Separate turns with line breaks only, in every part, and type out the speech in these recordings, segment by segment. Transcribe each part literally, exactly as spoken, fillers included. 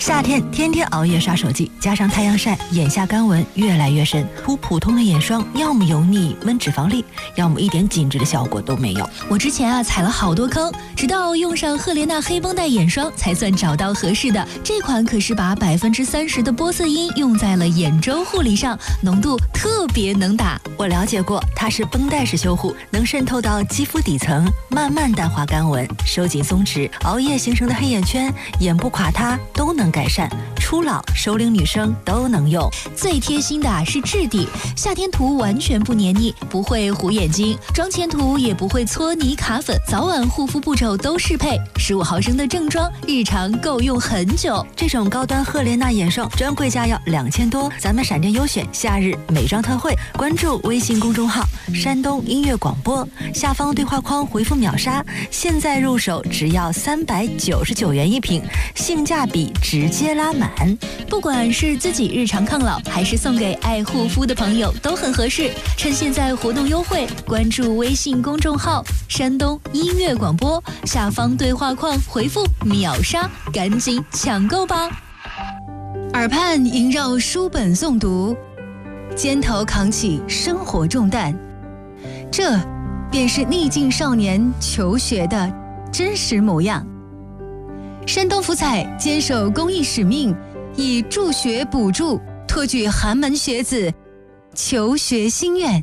夏天天天熬夜刷手机，加上太阳晒，眼下干纹越来越深。涂普通的眼霜，要么油腻闷脂肪粒，要么一点紧致的效果都没有。
我之前啊踩了好多坑，直到用上赫莲娜黑绷带眼霜，才算找到合适的。这款可是把百分之三十的玻色因用在了眼周护理上，浓度特别能打。
我了解过，它是绷带式修护，能渗透到肌肤底层，慢慢淡化干纹，收紧松弛，熬夜形成的黑眼圈、眼部垮塌都能改善。初老、熟龄女生都能用。
最贴心的是质地，夏天涂完全不黏腻，不会糊眼睛；妆前涂也不会搓泥卡粉，早晚护肤步骤都适配。十五毫升的正装，日常够用很久。
这种高端赫莲娜眼霜专柜价要两千多，咱们闪电优选夏日美妆特惠，关注微信公众号山东音乐广播，下方对话框回复秒杀，现在入手只要三百九十九元一瓶，性价比直接拉满。
不管是自己日常抗老，还是送给爱护肤的朋友，都很合适。趁现在活动优惠，关注微信公众号山东音乐广播，下方对话框回复秒杀，赶紧抢购吧。耳畔萦绕书本诵读，肩头扛起生活重担，这便是逆境少年求学的真实模样。山东福彩坚守公益使命，以助学补助，托举寒门学子求学心愿。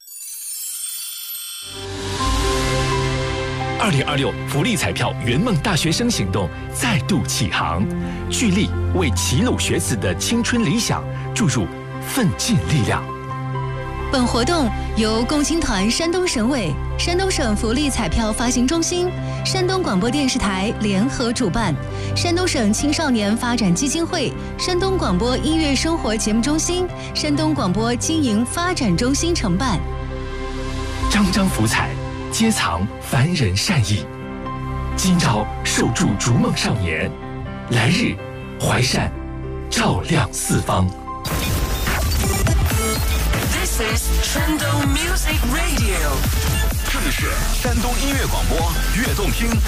二零二六福利彩票圆梦大学生行动再度启航，聚力为齐鲁学子的青春理想注入奋进力量。
本活动由共青团山东省委、山东省福利彩票发行中心、山东广播电视台联合主办，山东省青少年发展基金会、山东广播音乐生活节目中心、山东广播经营发展中心承办。
张张福彩，皆藏凡人善意。今朝受助逐梦少年，来日怀善照亮四方。
This is Shandong Music Radio，
这里是山东音乐广播，悦动听。